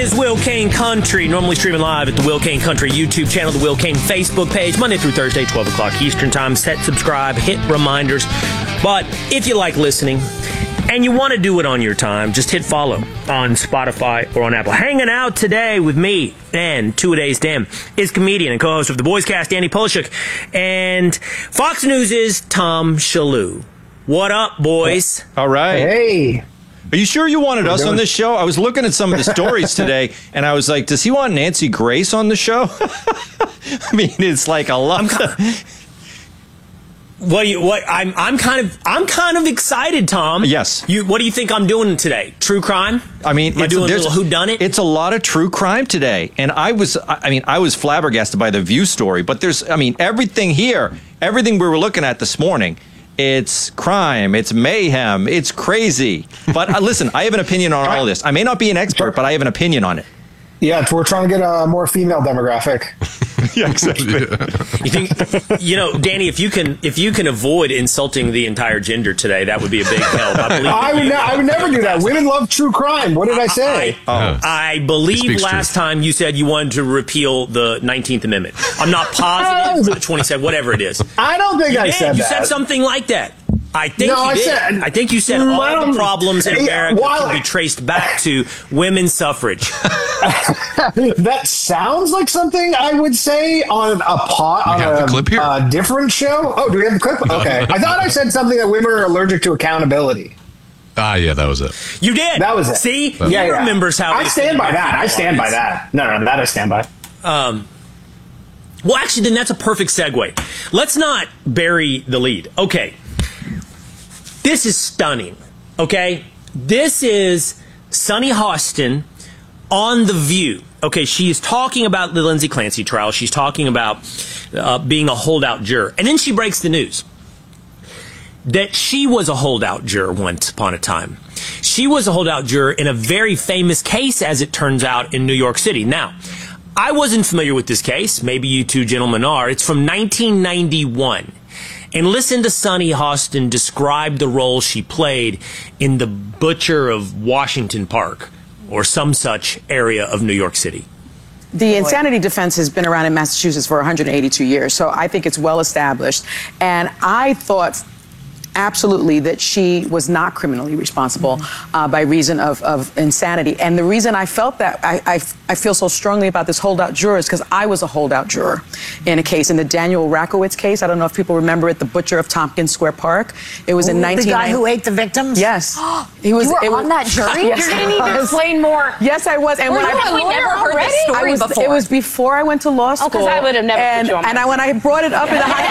is Will Kane Country, normally streaming live at the Will Kane Country YouTube channel, the Will Kane Facebook page, Monday through Thursday, 12 o'clock Eastern Time. Set subscribe, hit reminders. But if you like listening and you want to do it on your time, just hit follow on Spotify or on Apple. Hanging out today with me and Two-A-Days Dan is comedian and co-host of The Boys Cast, Danny Polishuk. And Fox News is Tom Shillue. What up, boys? All right. Hey. Are you sure you wanted us on this show? I was looking at some of the stories today, and I was like, does he want Nancy Grace on the show? I mean, it's like a lot. I'm kind of excited, Tom. Yes. What do you think I'm doing today? True crime? I mean, am I doing a little whodunit? It's a lot of true crime today, and I was flabbergasted by the View story. But everything here, everything we were looking at this morning. It's crime, it's mayhem, it's crazy. But listen, I have an opinion on all of this. I may not be an expert, but I have an opinion on it. Yeah, we're trying to get a more female demographic. Yeah, exactly. Danny, if you can avoid insulting the entire gender today, that would be a big help. I would never do that. Women love true crime. What did I say? I believe last time you said you wanted to repeal the 19th Amendment. I'm not positive. 27, whatever it is. I don't think I said that. You said something like that. I think you said all the problems in America can be traced back to women's suffrage. That sounds like something I would say on a different show. Oh, do we have the clip? Okay. I thought I said something that women are allergic to accountability. Yeah, that was it. You did. That was it. See? He remembers how. I stand by that. I stand by that. No, that I stand by. Well, actually, then that's a perfect segue. Let's not bury the lead. Okay. This is stunning, okay? This is Sunny Hostin on The View. Okay, she is talking about the Lindsay Clancy trial. She's talking about being a holdout juror. And then she breaks the news that she was a holdout juror once upon a time. She was a holdout juror in a very famous case, as it turns out, in New York City. Now, I wasn't familiar with this case. Maybe you two gentlemen are. It's from 1991. And listen to Sunny Hostin describe the role she played in the Butcher of Washington Park, or some such area of New York City. The insanity defense has been around in Massachusetts for 182 years, so I think it's well established. And I thought absolutely that she was not criminally responsible by reason of insanity. And the reason I felt that, I feel so strongly about this holdout juror is because I was a holdout juror in a case, in the Daniel Rakowitz case. I don't know if people remember it, the Butcher of Tompkins Square Park. It was in 1990. The guy who ate the victims? Yes. You were on that jury? Yes, you're going to need to explain more. Yes, I was. And when we never heard this story before. It was before I went to law school. Because I would have never put you on. And when I brought it up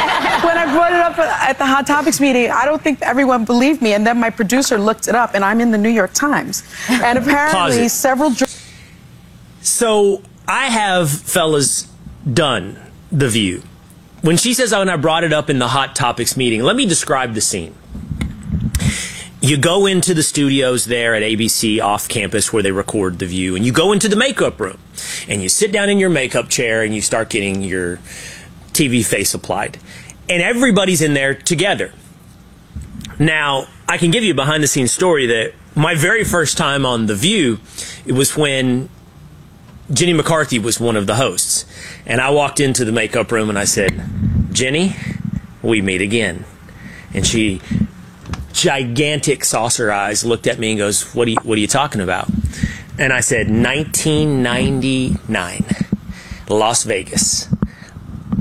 at the Hot Topics meeting, I don't think everyone believed me. And then my producer looked it up, and I'm in the New York Times. And apparently several... So I have, fellas, done The View. When she says, when I brought it up in the Hot Topics meeting, let me describe the scene. You go into the studios there at ABC off campus where they record The View, and you go into the makeup room, and you sit down in your makeup chair, and you start getting your TV face applied. And everybody's in there together. Now, I can give you a behind-the-scenes story that my very first time on The View, it was when Jenny McCarthy was one of the hosts. And I walked into the makeup room and I said, Jenny, we meet again. And she, gigantic saucer eyes, looked at me and goes, what are you talking about? And I said, 1999, Las Vegas.